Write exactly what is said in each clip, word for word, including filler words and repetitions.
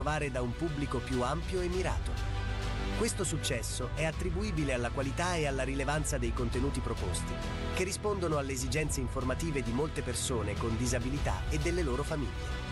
trovare da un pubblico più ampio e mirato. Questo successo è attribuibile alla qualità e alla rilevanza dei contenuti proposti, che rispondono alle esigenze informative di molte persone con disabilità e delle loro famiglie.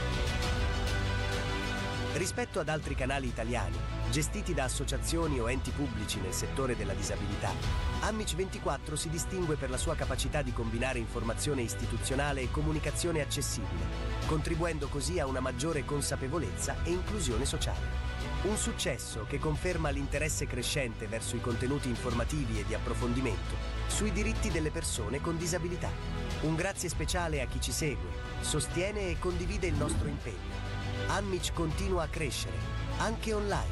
Rispetto ad altri canali italiani, gestiti da associazioni o enti pubblici nel settore della disabilità, Amici ventiquattro si distingue per la sua capacità di combinare informazione istituzionale e comunicazione accessibile, contribuendo così a una maggiore consapevolezza e inclusione sociale. Un successo che conferma l'interesse crescente verso i contenuti informativi e di approfondimento sui diritti delle persone con disabilità. Un grazie speciale a chi ci segue, sostiene e condivide il nostro impegno. Amici continua a crescere, anche online.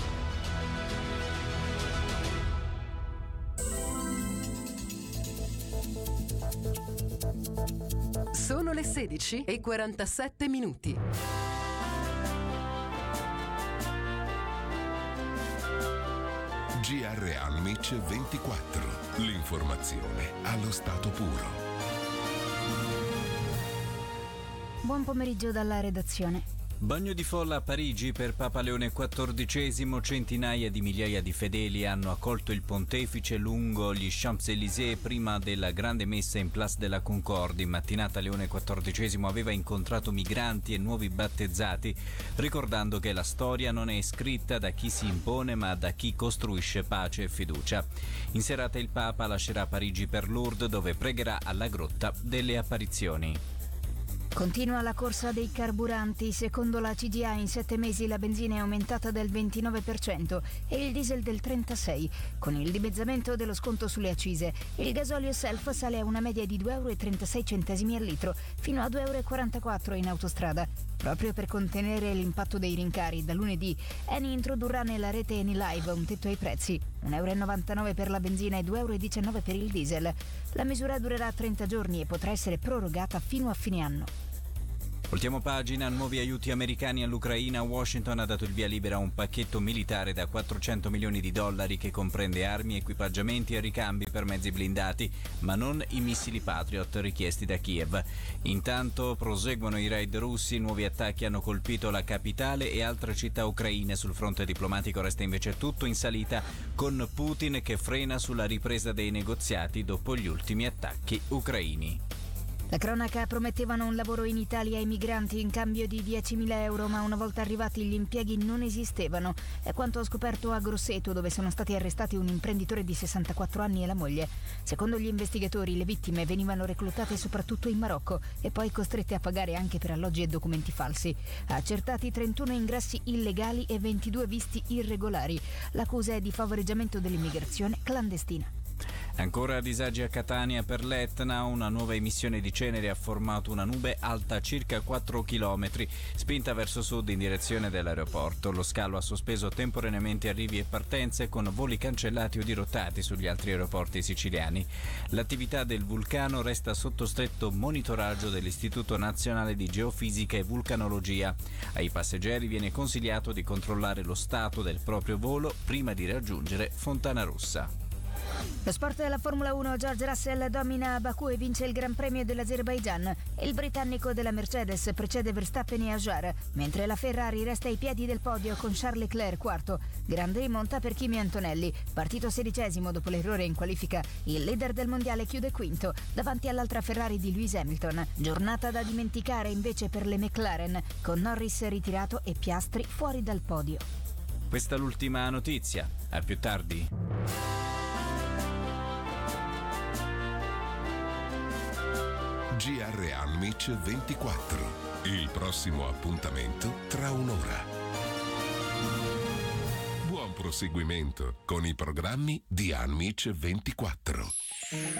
Sono le sedici e quarantasette minuti. G R Amici ventiquattro. L'informazione allo stato puro. Buon pomeriggio dalla redazione. Bagno di folla a Parigi per Papa Leone quattordicesimo, centinaia di migliaia di fedeli hanno accolto il pontefice lungo gli Champs-Élysées prima della grande messa in Place de la Concorde. In mattinata Leone quattordicesimo aveva incontrato migranti e nuovi battezzati, ricordando che la storia non è scritta da chi si impone ma da chi costruisce pace e fiducia. In serata il Papa lascerà Parigi per Lourdes, dove pregherà alla Grotta delle Apparizioni. Continua la corsa dei carburanti. Secondo la C G I in sette mesi la benzina è aumentata del ventinove per cento e il diesel del trentasei per cento. Con il dimezzamento dello sconto sulle accise, il gasolio self sale a una media di due virgola trentasei euro al litro, fino a due virgola quarantaquattro euro in autostrada. Proprio per contenere l'impatto dei rincari, da lunedì Eni introdurrà nella rete Eni Live un tetto ai prezzi, un euro e novantanove per la benzina e due virgola diciannove per il diesel. La misura durerà trenta giorni e potrà essere prorogata fino a fine anno. Voltiamo pagina, nuovi aiuti americani all'Ucraina. Washington ha dato il via libera a un pacchetto militare da quattrocento milioni di dollari che comprende armi, equipaggiamenti e ricambi per mezzi blindati, ma non i missili Patriot richiesti da Kiev. Intanto proseguono i raid russi, nuovi attacchi hanno colpito la capitale e altre città ucraine. Sul fronte diplomatico resta invece tutto in salita, con Putin che frena sulla ripresa dei negoziati dopo gli ultimi attacchi ucraini. La cronaca promettevano un lavoro in Italia ai migranti in cambio di diecimila euro, ma una volta arrivati gli impieghi non esistevano. È quanto ha scoperto a Grosseto, dove sono stati arrestati un imprenditore di sessantaquattro anni e la moglie. Secondo gli investigatori, le vittime venivano reclutate soprattutto in Marocco e poi costrette a pagare anche per alloggi e documenti falsi. Accertati trentuno ingressi illegali e ventidue visti irregolari. L'accusa è di favoreggiamento dell'immigrazione clandestina. Ancora disagi a Catania per l'Etna. Una nuova emissione di cenere ha formato una nube alta circa quattro chilometri, spinta verso sud in direzione dell'aeroporto. Lo scalo ha sospeso temporaneamente arrivi e partenze, con voli cancellati o dirottati sugli altri aeroporti siciliani. L'attività del vulcano resta sotto stretto monitoraggio dell'Istituto Nazionale di Geofisica e Vulcanologia. Ai passeggeri viene consigliato di controllare lo stato del proprio volo prima di raggiungere Fontanarossa. Lo sport della Formula uno, George Russell domina Baku e vince il Gran Premio dell'Azerbaigian. Il britannico della Mercedes precede Verstappen e Hajar, mentre la Ferrari resta ai piedi del podio con Charles Leclerc quarto. Grande rimonta per Kimi Antonelli, partito sedicesimo dopo l'errore in qualifica. Il leader del mondiale chiude quinto, davanti all'altra Ferrari di Lewis Hamilton. Giornata da dimenticare invece per le McLaren, con Norris ritirato e Piastri fuori dal podio. Questa è l'ultima notizia. A più tardi. G R Amici ventiquattro. Il prossimo appuntamento tra un'ora. Buon proseguimento con i programmi di Amici ventiquattro.